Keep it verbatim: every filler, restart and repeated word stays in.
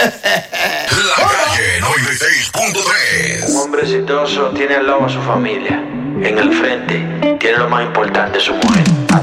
La Calle noventa y seis punto tres. Un hombre exitoso tiene al lado a su familia. En el frente tiene lo más importante, su mujer.